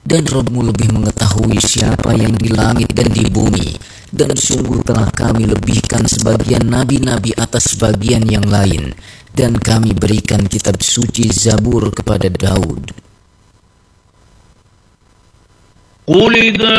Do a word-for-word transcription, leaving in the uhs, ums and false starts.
dan Rabb-Mu lebih mengetahui siapa yang di langit dan di bumi, dan sungguh telah kami lebihkan sebagian nabi-nabi atas sebagian yang lain, dan kami berikan kitab suci Zabur kepada Daud. قل